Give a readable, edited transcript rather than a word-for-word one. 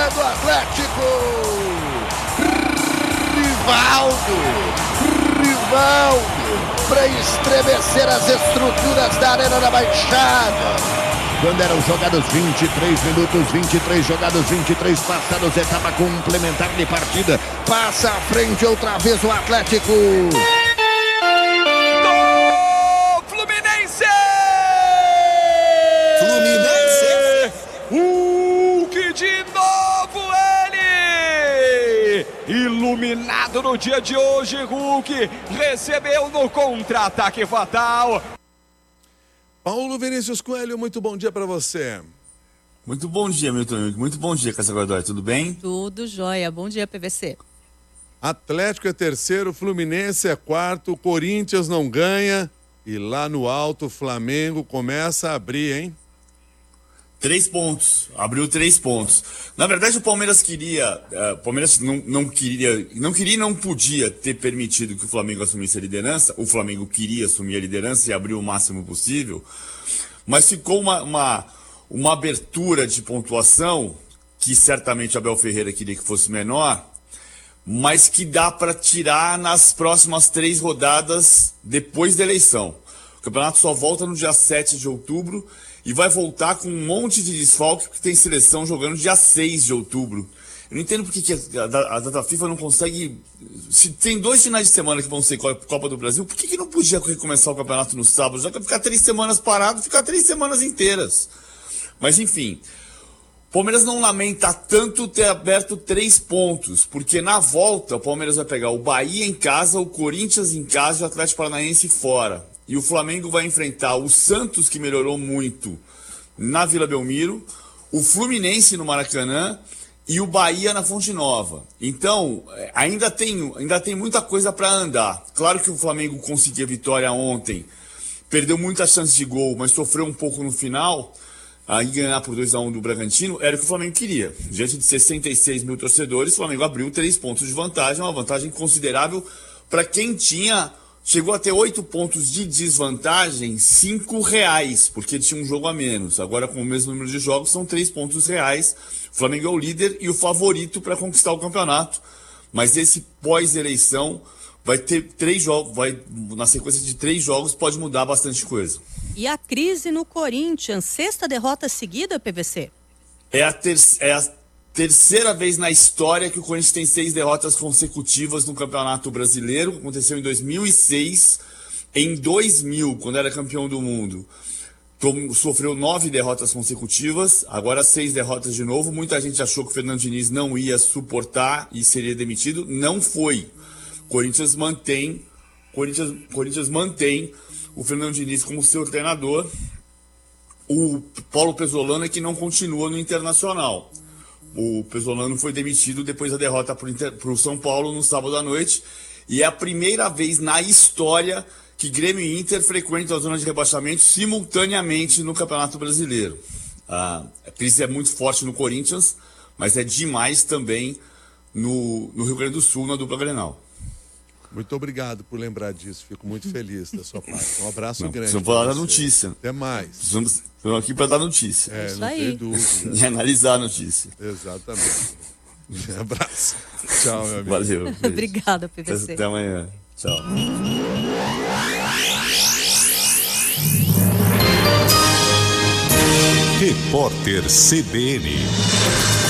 do Atlético. Rivaldo, para estremecer as estruturas da Arena da Baixada. Quando eram jogados 23 minutos, 23 jogados, 23 passados, etapa complementar de partida. Passa à frente outra vez o Atlético. Que de novo ele! Iluminado no dia de hoje, Hulk recebeu no contra-ataque fatal. Paulo Vinícius Coelho, muito bom dia para você. Muito bom dia, Milton. Muito bom dia, Cássia Godoy. Tudo bem? Tudo jóia. Bom dia, PVC. Atlético é terceiro, Fluminense é quarto, Corinthians não ganha. E lá no alto, o Flamengo começa a abrir, hein? 3 pontos. Abriu 3 pontos. Na verdade, o Palmeiras queria... O Palmeiras não queria e não podia ter permitido que o Flamengo assumisse a liderança. O Flamengo queria assumir a liderança e abrir o máximo possível. Mas ficou uma abertura de pontuação que certamente Abel Ferreira queria que fosse menor, mas que dá para tirar nas próximas 3 rodadas depois da eleição. O campeonato só volta no dia 7 de outubro e vai voltar com um monte de desfalque, porque tem seleção jogando dia 6 de outubro. Eu não entendo por que a data FIFA não consegue... Se tem 2 finais de semana que vão ser Copa do Brasil, por que não podia recomeçar o campeonato no sábado? Já que ficar 3 semanas parado, ficar 3 semanas inteiras. Mas enfim, o Palmeiras não lamenta tanto ter aberto 3 pontos, porque na volta o Palmeiras vai pegar o Bahia em casa, o Corinthians em casa e o Atlético Paranaense fora. E o Flamengo vai enfrentar o Santos, que melhorou muito, na Vila Belmiro, o Fluminense no Maracanã e o Bahia na Fonte Nova. Então, ainda tem muita coisa para andar. Claro que o Flamengo conseguiu a vitória ontem, perdeu muitas chances de gol, mas sofreu um pouco no final. Aí ganhar por 2-1 do Bragantino era o que o Flamengo queria. Diante de 66 mil torcedores, o Flamengo abriu 3 pontos de vantagem, uma vantagem considerável para quem chegou a ter 8 pontos de desvantagem, R$5, porque tinha um jogo a menos. Agora, com o mesmo número de jogos, são 3 pontos reais. O Flamengo é o líder e o favorito para conquistar o campeonato. Mas esse pós-eleição vai ter 3 jogos, na sequência de 3 jogos, pode mudar bastante coisa. E a crise no Corinthians, 6ª derrota seguida, PVC? É a terceira vez na história que o Corinthians tem 6 derrotas consecutivas no Campeonato Brasileiro. Aconteceu em 2006. Em 2000, quando era campeão do mundo, sofreu 9 derrotas consecutivas. Agora 6 derrotas de novo. Muita gente achou que o Fernando Diniz não ia suportar e seria demitido. Não foi. Corinthians mantém o Fernando Diniz como seu treinador. O Paulo Pesolano é que não continua no Internacional. O Pesolano foi demitido depois da derrota para o São Paulo no sábado à noite. E é a primeira vez na história que Grêmio e Inter frequentam a zona de rebaixamento simultaneamente no Campeonato Brasileiro. A crise é muito forte no Corinthians, mas é demais também no Rio Grande do Sul, na dupla Grenal. Muito obrigado por lembrar disso. Fico muito feliz da sua parte. Um abraço grande. Vamos falar da notícia. Até mais. Estamos aqui para dar notícia. Não tem dúvida. E analisar a notícia. Exatamente. Um abraço. Tchau, meu amigo. Valeu. Obrigada, PVC. Até amanhã. Tchau. Repórter CBN.